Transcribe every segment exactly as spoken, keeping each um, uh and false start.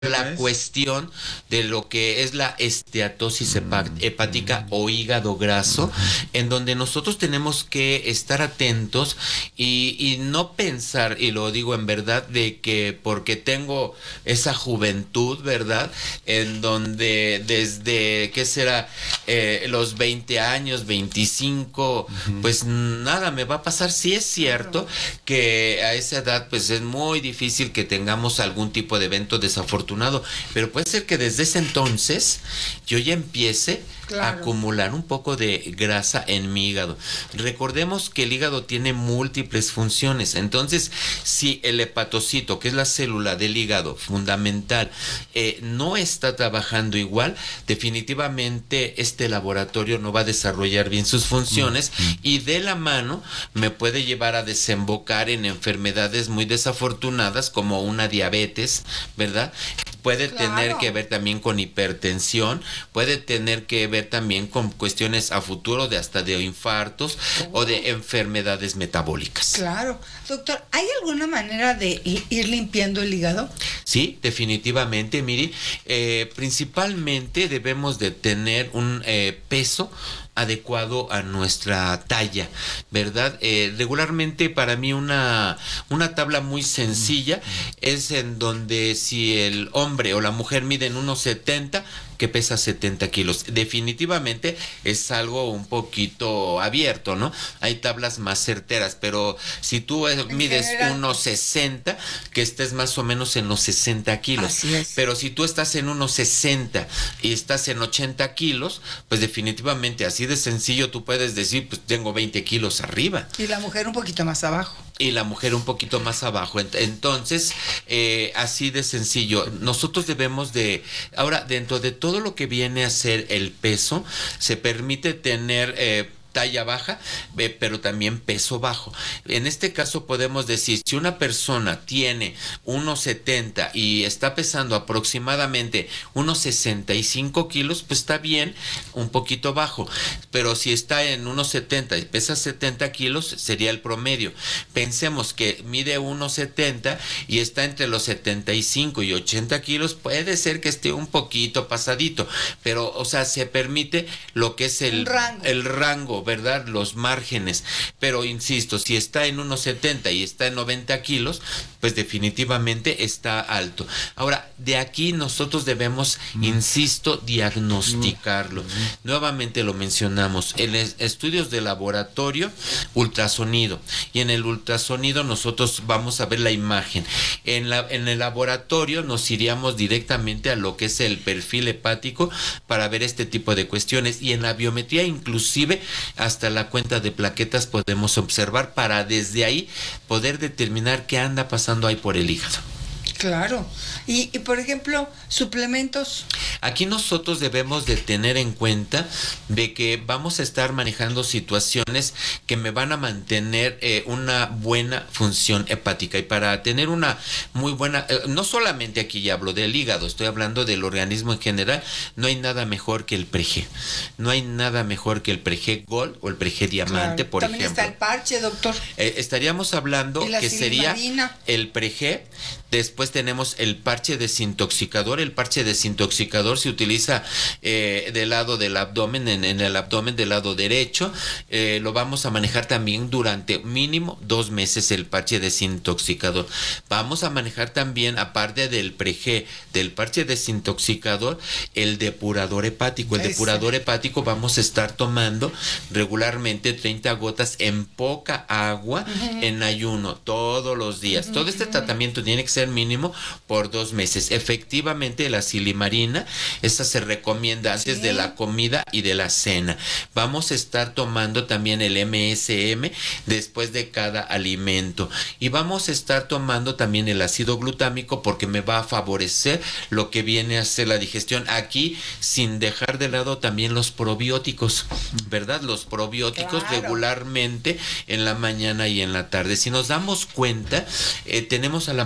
la cuestión de lo que es la esteatosis hepática o hígado graso, en donde nosotros tenemos que estar atentos y, y no pensar, y lo digo en verdad, de que porque tengo esa juventud, ¿verdad? En donde desde, ¿qué será? Eh, los veinte años, veinticinco, uh-huh. Pues nada me va a pasar. Sí es cierto que a esa edad pues es muy difícil que tengamos algún tipo de evento desafortunado, pero puede ser que desde ese entonces yo ya empiece claro. a acumular un poco de grasa en mi hígado. Recordemos que el hígado tiene múltiples funciones, entonces si el hepatocito, que es la célula del hígado fundamental, eh, no está trabajando igual, definitivamente este laboratorio no va a desarrollar bien sus funciones mm-hmm. y de la mano me puede llevar a desembocar en enfermedades muy desafortunadas como una diabetes, ¿verdad? Puede claro. tener que ver también con hipertensión, puede tener que ver también con cuestiones a futuro de hasta de infartos oh. o de enfermedades metabólicas. Claro. Doctor, ¿hay alguna manera de ir limpiando el hígado? Sí, definitivamente, Miri. Eh, principalmente debemos de tener un eh, peso adecuado a nuestra talla, ¿verdad? Eh, regularmente para mí una, una tabla muy sencilla es en donde si el hombre o la mujer miden unos setenta, que pesa setenta kilos. Definitivamente es algo un poquito abierto, ¿no? Hay tablas más certeras, pero si tú mides unos sesenta, que estés más o menos en los sesenta kilos. Así es. Pero si tú estás en unos sesenta y estás en ochenta kilos, pues definitivamente así de sencillo tú puedes decir, pues tengo veinte kilos arriba. Y la mujer un poquito más abajo. Y la mujer un poquito más abajo. Entonces, eh, así de sencillo. Nosotros debemos de... Ahora, dentro de todo lo que viene a ser el peso, se permite tener... Eh, talla baja, eh, pero también peso bajo. En este caso podemos decir, si una persona tiene unos setenta y está pesando aproximadamente unos sesenta y cinco kilos, pues está bien, un poquito bajo. Pero si está en unos setenta y pesa setenta kilos, sería el promedio. Pensemos que mide unos setenta y está entre los setenta y cinco y ochenta kilos, puede ser que esté un poquito pasadito, pero, o sea, se permite lo que es el rango. el rango, ¿verdad? Los márgenes, pero insisto, si está en unos setenta y está en noventa kilos, pues definitivamente está alto. Ahora, de aquí nosotros debemos, mm. insisto, diagnosticarlo. Mm. Nuevamente lo mencionamos, en estudios de laboratorio, ultrasonido, y en el ultrasonido nosotros vamos a ver la imagen. En, la, en el laboratorio nos iríamos directamente a lo que es el perfil hepático para ver este tipo de cuestiones, y en la biometría inclusive hasta la cuenta de plaquetas podemos observar para desde ahí poder determinar qué anda pasando ahí por el hígado. Claro. Y, y por ejemplo, suplementos. Aquí nosotros debemos de tener en cuenta de que vamos a estar manejando situaciones que me van a mantener eh, una buena función hepática, y para tener una muy buena, eh, no solamente aquí ya hablo del hígado, estoy hablando del organismo en general. No hay nada mejor que el Preg. No hay nada mejor que el Preg Gold o el Preg Diamante, claro. por También ejemplo. También está el parche, doctor. Eh, estaríamos hablando que sería el Preg. Después tenemos el parche desintoxicador. El parche desintoxicador se utiliza eh, del lado del abdomen, en, en el abdomen del lado derecho. Eh, lo vamos a manejar también durante mínimo dos meses el parche desintoxicador. Vamos a manejar también, aparte del Preg, del parche desintoxicador, el depurador hepático. El Ese. depurador hepático vamos a estar tomando regularmente treinta gotas en poca agua, uh-huh. en ayuno, todos los días. Uh-huh. Todo este tratamiento tiene que ser mínimo por dos meses. Efectivamente, la silimarina, esa se recomienda antes sí. de la comida y de la cena. Vamos a estar tomando también el M S M después de cada alimento, y vamos a estar tomando también el ácido glutámico porque me va a favorecer lo que viene a ser la digestión. Aquí, sin dejar de lado también los probióticos, ¿verdad? Los probióticos claro. regularmente en la mañana y en la tarde. Si nos damos cuenta, eh, tenemos a la mano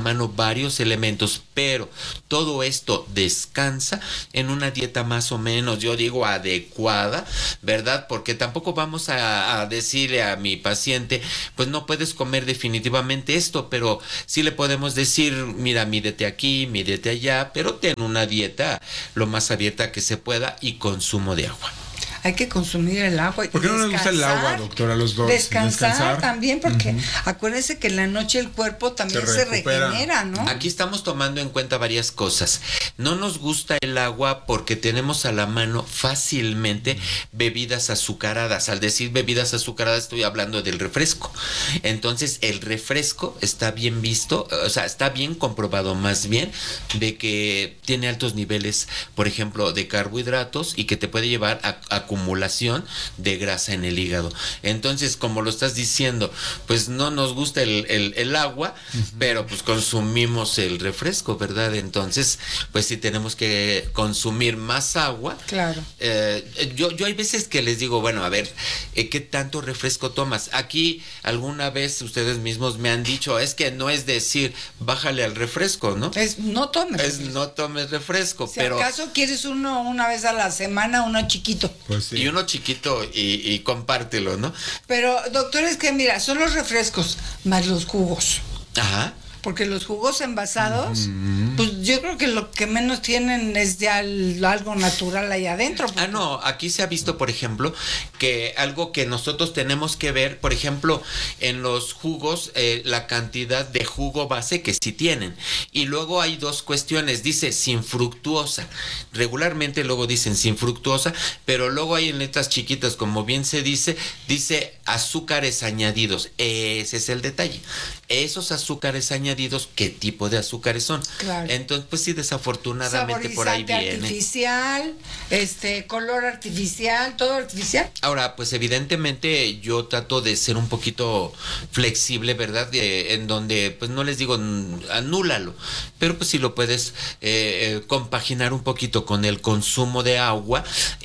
varios elementos, pero todo esto descansa en una dieta más o menos, yo digo, adecuada, ¿verdad? Porque tampoco vamos a, a decirle a mi paciente, pues no puedes comer definitivamente esto, pero sí le podemos decir, mira, mídete aquí, mídete allá, pero ten una dieta lo más abierta que se pueda y consumo de agua. Hay que consumir el agua. ¿Por qué no nos gusta el agua, doctora, los dos? Descansar, descansar también, porque uh-huh. acuérdense que en la noche el cuerpo también se, se regenera, ¿no? Aquí estamos tomando en cuenta varias cosas. No nos gusta el agua porque tenemos a la mano fácilmente bebidas azucaradas. Al decir bebidas azucaradas estoy hablando del refresco. Entonces el refresco está bien visto, o sea, está bien comprobado más bien de que tiene altos niveles, por ejemplo, de carbohidratos y que te puede llevar a, a acumulación de grasa en el hígado. Entonces, como lo estás diciendo, pues no nos gusta el, el, el agua, uh-huh. pero pues consumimos el refresco, ¿verdad? Entonces, pues sí tenemos que consumir más agua. Claro. Eh, yo, yo hay veces que les digo, bueno, a ver, eh, ¿qué tanto refresco tomas? Aquí alguna vez ustedes mismos me han dicho, es que no es decir, bájale al refresco, ¿no? Es no tomes. Es no tomes refresco, si pero... acaso quieres uno una vez a la semana, uno chiquito. Pues sí. Y uno chiquito y, y compártelo, ¿no? Pero, doctor, es que mira, son los refrescos más los jugos. Ajá. Porque los jugos envasados, mm. pues yo creo que lo que menos tienen es ya el, algo natural ahí adentro. Ah, no, aquí se ha visto, por ejemplo, que algo que nosotros tenemos que ver, por ejemplo, en los jugos, eh, la cantidad de jugo base que sí tienen. Y luego hay dos cuestiones, dice sin fructuosa. Regularmente luego dicen sin fructuosa, pero luego hay en letras chiquitas, como bien se dice, dice azúcares añadidos. Ese es el detalle. Esos azúcares añadidos, ¿qué tipo de azúcares son? Claro. Entonces, pues sí, desafortunadamente por ahí viene. Artificial, este, color artificial, todo artificial. Ahora, pues evidentemente yo trato de ser un poquito flexible, ¿verdad? De, en donde, pues no les digo anúlalo, pero pues si lo puedes eh, compaginar un poquito con el consumo de agua,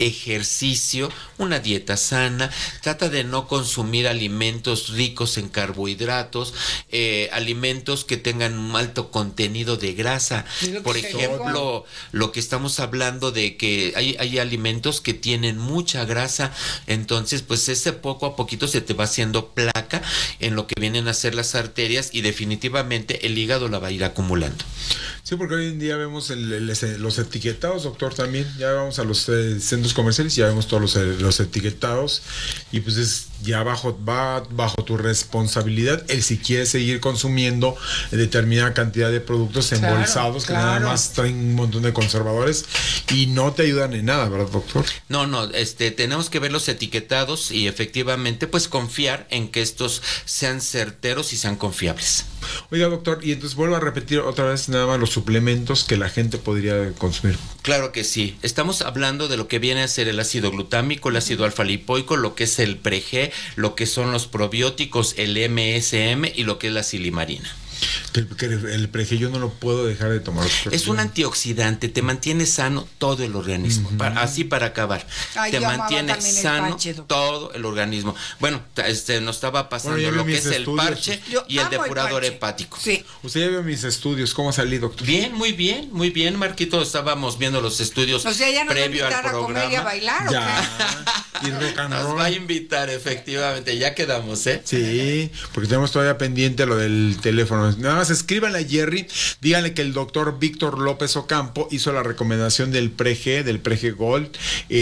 ejercicio, una dieta sana, trata de no consumir alimentos ricos en carbohidratos, eh, alimentos que tengan un alto contenido de grasa. Por ejemplo, lo que estamos hablando de que hay, hay alimentos que tienen mucha grasa, entonces pues ese poco a poquito se te va haciendo placa en lo que vienen a ser las arterias y definitivamente el hígado la va a ir acumulando. Sí, porque hoy en día vemos el, el, los etiquetados, doctor, también. Ya vamos a los eh, centros comerciales y ya vemos todos los, los etiquetados y pues es ya bajo, va bajo tu responsabilidad el si quieres seguir consumiendo determinada cantidad de productos embolsados, claro, claro, que nada más traen un montón de conservadores y no te ayudan en nada, ¿verdad, doctor? No, no, este, tenemos que ver los etiquetados y efectivamente pues confiar en que estos sean certeros y sean confiables. Oiga, doctor, y entonces vuelvo a repetir otra vez nada más los suplementos que la gente podría consumir. Claro que sí. Estamos hablando de lo que viene a ser el ácido glutámico, el ácido alfa-lipoico, lo que es el pre-G, lo que son los probióticos, el M S M y lo que es la silimarina. Que, que el pre-G yo no lo puedo dejar de tomar. Es un antioxidante, te mantiene sano todo el organismo, uh-huh. para, así para acabar. Ay, te mantiene sano el parche, todo el organismo. Bueno, este nos estaba pasando bueno, lo que es estudios. El parche yo y el depurador el hepático. Sí. Usted ya vio mis estudios, ¿cómo salí, doctor? Bien, muy bien, muy bien, Marquito, estábamos viendo los estudios o sea, ya nos previo va a al programa. A comer y a bailar, ¿o ya. Y rock and roll. Nos va a invitar, efectivamente, ya quedamos, ¿eh? Sí, porque tenemos todavía pendiente lo del teléfono. Nada más escríbanle a Jerry, díganle que el doctor Víctor López Ocampo hizo la recomendación del pre-G, del pre-G Gold,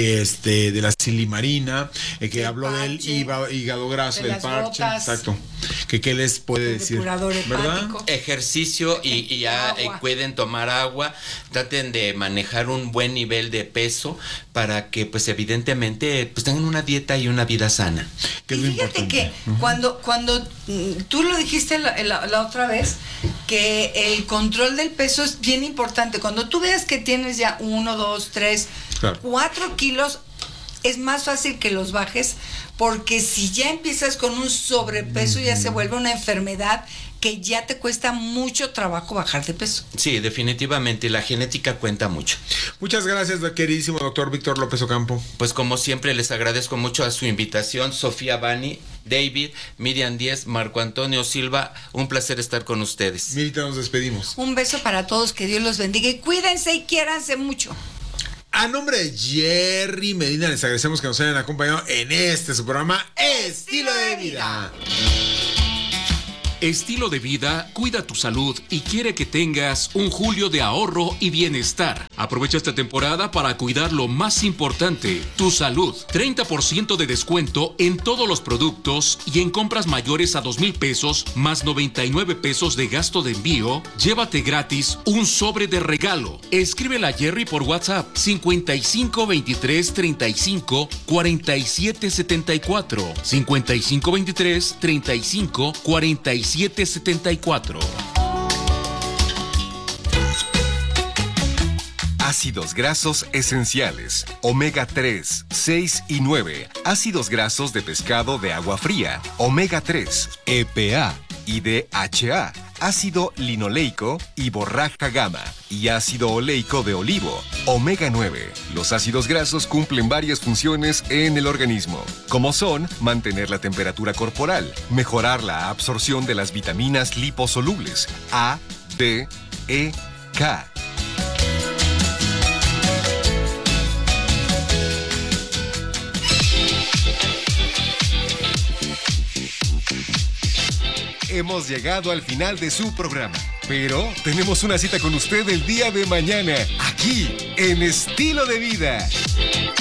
este, de la silimarina, eh, que el habló parche, del hígado, hígado graso, del parche, botas, exacto. Que qué les puede el decir, ¿verdad? Ejercicio y, y ya eh, pueden tomar agua, traten de manejar un buen nivel de peso para que pues evidentemente pues tengan una dieta y una vida sana. Y fíjate que uh-huh. cuando cuando tú lo dijiste la, la, la otra vez que el control del peso es bien importante. Cuando tú veas que tienes ya uno, dos, tres, claro. cuatro kilos, es más fácil que los bajes, porque si ya empiezas con un sobrepeso, mm. ya se vuelve una enfermedad que ya te cuesta mucho trabajo bajar de peso. Sí, definitivamente, la genética cuenta mucho. Muchas gracias, queridísimo doctor Víctor López Ocampo. Pues como siempre les agradezco mucho a su invitación, Sofía Bani. David, Miriam Díez, Marco Antonio Silva, un placer estar con ustedes. Mirita, nos despedimos. Un beso para todos, que Dios los bendiga y cuídense y quiéranse mucho. A nombre de Jerry Medina, les agradecemos que nos hayan acompañado en este su programa Estilo de Vida. Estilo de Vida cuida tu salud y quiere que tengas un julio de ahorro y bienestar. Aprovecha esta temporada para cuidar lo más importante, tu salud. treinta por ciento de descuento en todos los productos y en compras mayores a dos mil pesos más noventa y nueve pesos de gasto de envío. Llévate gratis un sobre de regalo. Escríbele a Jerry por WhatsApp cincuenta y cinco veintitrés treinta y cinco cuarenta y siete setenta y cuatro. cincuenta y cinco veintitrés treinta y cinco cuarenta y siete setenta y cuatro. Ácidos grasos esenciales, omega tres, seis y nueve. Ácidos grasos de pescado de agua fría, omega tres, E P A y D H A. Ácido linoleico y borraja gamma. Y ácido oleico de olivo, omega nueve. Los ácidos grasos cumplen varias funciones en el organismo, como son mantener la temperatura corporal, mejorar la absorción de las vitaminas liposolubles A, D, E, K. Hemos llegado al final de su programa, pero tenemos una cita con usted el día de mañana, aquí, en Estilo de Vida.